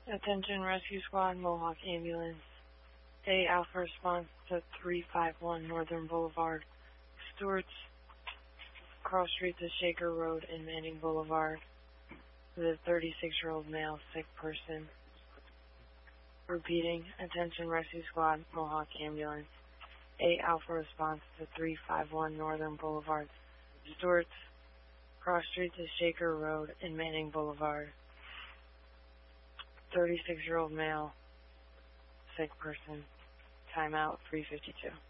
Attention Rescue Squad, Mohawk Ambulance. A Alpha response to 351 Northern Boulevard, Stewart's Cross Street to Shaker Road and Manning Boulevard, with a 36-year-old male sick person. Repeating, attention Rescue Squad, Mohawk Ambulance. A Alpha response to 351 Northern Boulevard, Stewart's Cross Street to Shaker Road and Manning Boulevard. 36-year-old male sick person. Timeout 352.